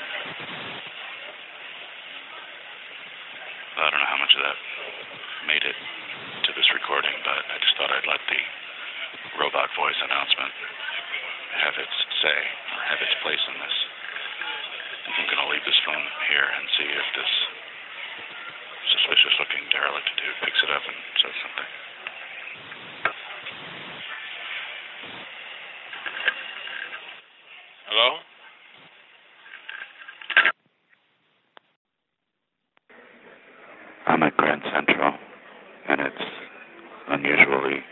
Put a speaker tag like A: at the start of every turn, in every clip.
A: Well, I don't know how much of that made it to this recording, but I just thought I'd let the robot voice announcement have its say, or have its place in this. I'm going to leave this phone here and see if this suspicious-looking derelict dude picks it up and says something. Hello? I'm at Grand Central, and it's unusually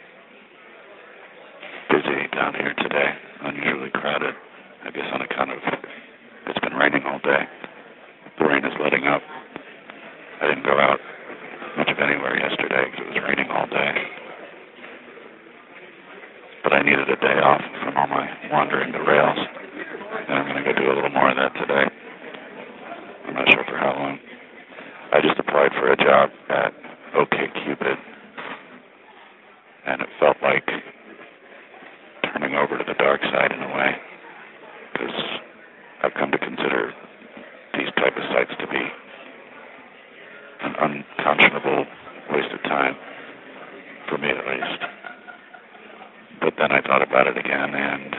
A: busy down here today, unusually crowded, I guess on account of it's been raining all day. The rain is letting up. I didn't go out much of anywhere yesterday because it was raining all day. But I needed a day off from all my wandering the rails, and I'm going to go do a little more of that today. I'm not sure for how long. I just applied for a job at OkCupid, and it felt like turning over to the dark side in a way, because I've come to consider these type of sites to be an unconscionable waste of time, for me at least. But then I thought about it again, and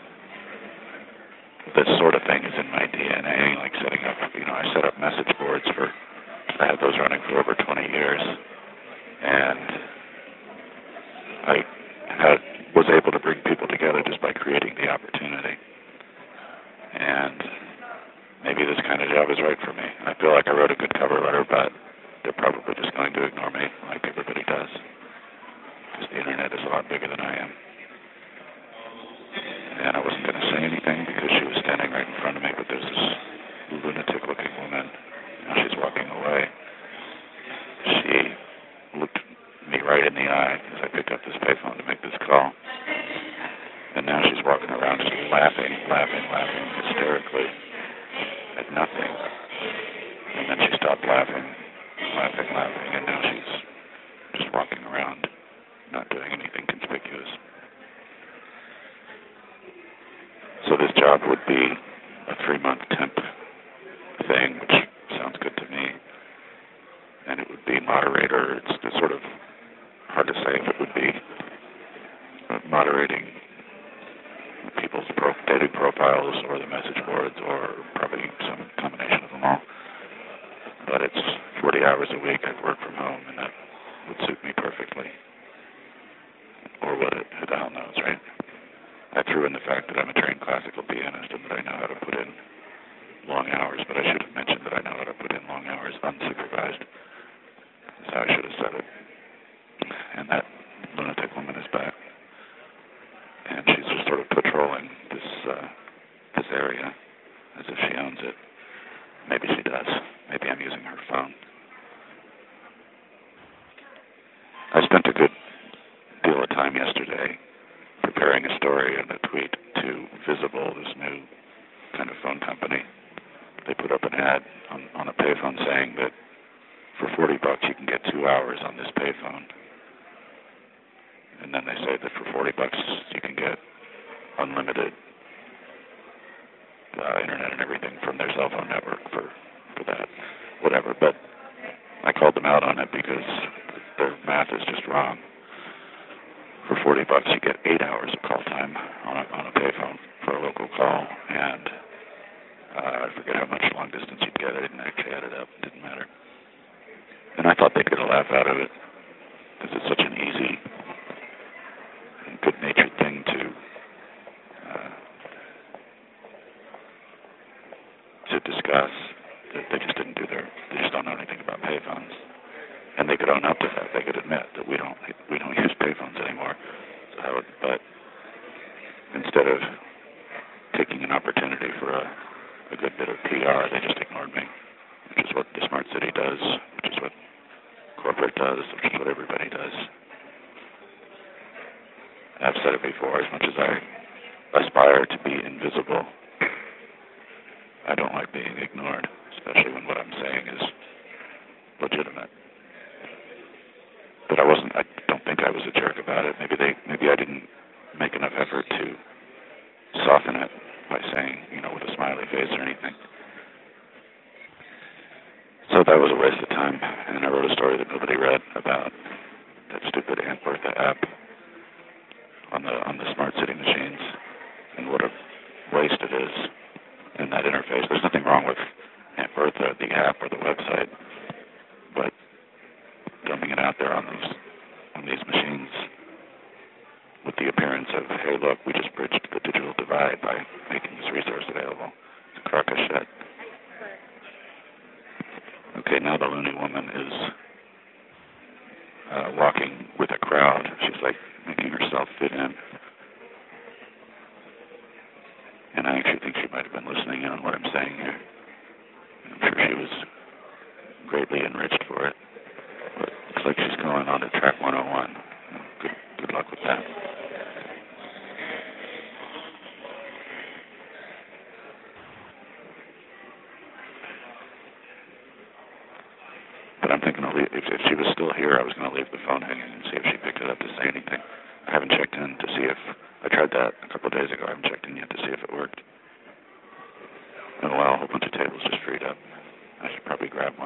A: this sort of thing is in my DNA, like setting up, I set up message boards I had those running for over 20 years, and I was able to bring people together just by creating the opportunity. And maybe this kind of job is right for me. I feel like I wrote a good cover letter, but they're probably just going to ignore me like everybody does, because the internet is a lot bigger than I am. And I wasn't going to say anything because she was standing right in front of me, but there's this lunatic-looking woman. She's walking away. She looked me right in the eye as I picked up this payphone to make this call. And now she's walking around just laughing hysterically at nothing. And then she stopped laughing, and now she's just walking around, not doing anything conspicuous. So this job would be a 3-month temp thing, which sounds good to me. And it would be moderator. It's sort of hard to say if it would be moderating people's dating profiles or the message boards or probably some combination of them all. But it's 40 hours a week. I'd work from home, and that would suit me perfectly. Or would it? Who the hell knows, right? I threw in the fact that I'm a trained classical pianist and that I know how to put in long hours, but I should have mentioned that I know how to put in long hours unsupervised. That's how I should have said it. And that lunatic woman is back. And she's just sort of patrolling this area as if she owns it. Maybe she does. Maybe I'm using her phone. I spent a good deal of time yesterday preparing a story and a tweet to Visible, this new kind of phone company. They put up an ad on a payphone saying that for $40 you can get 2 hours on this payphone. And then they say that for $40 you can get unlimited internet and everything from their cell phone network for that, whatever. But I called them out on it because their math is just wrong. For $40 you get 8 hours of call time on a payphone for a local call, and I forget how much long distance you'd get. I didn't actually add it up. It didn't matter. And I thought they'd get a laugh out of it because it's such an easy and good-natured thing to discuss. That they just they just don't know anything about payphones. And they could own up to that. They could admit that we don't use payphones anymore. But instead of taking an opportunity for a good bit of PR, they just ignored me, which is what the Smart City does, which is what corporate does, which is what everybody does. I've said it before, as much as I aspire to be invisible, I don't like being ignored, especially when what I'm saying is legitimate. But I don't think I was a jerk about it. Maybe I didn't make enough effort to soften it by saying, with a smiley face or anything. that was a waste of time, and I wrote a story that nobody read about that stupid Aunt Bertha app on the smart city machines, and what a waste it is in that interface. There's nothing wrong with Aunt Bertha, the app or the website, but dumping it out there on these machines with the appearance of, hey, look, we just bridged the digital divide by making this resource available. It's a crock of shit. Okay, now the loony woman is walking with a crowd. She's like making herself fit in. And I actually think she might have been listening in on what I'm saying here. I'm sure she was greatly enriched for it. But it looks like she's going on to track 101. Good luck with that. But I'm thinking if she was still here, I was going to leave the phone hanging and see if she picked it up to say anything. I haven't checked in to see if I tried that a couple of days ago. I haven't checked in yet to see if it worked. Oh, wow, a whole bunch of tables just freed up. I should probably grab one.